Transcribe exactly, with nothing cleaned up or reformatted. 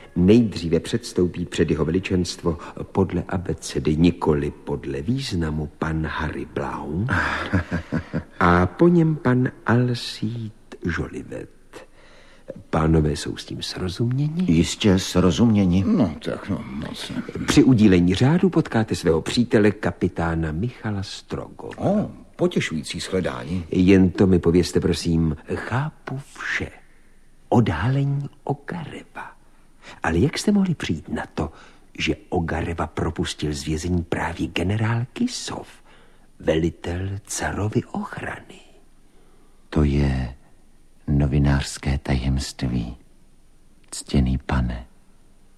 nejdříve předstoupí před jeho veličenstvo podle abecedy, nikoli podle významu, pan Harry Blount a po něm pan Alcide Jolivet. Pánové jsou s tím srozuměni? Jistě srozuměni. No tak, no moc ne. Při udílení řádu potkáte svého přítele kapitána Michala Strogova. O, potěšující shledání. Jen to mi povězte, prosím, chápu vše. Odhalení Ogareva. Ale jak jste mohli přijít na to, že Ogareva propustil z vězení právě generál Kisov, velitel carovy ochrany? To je novinářské tajemství, ctěný pane.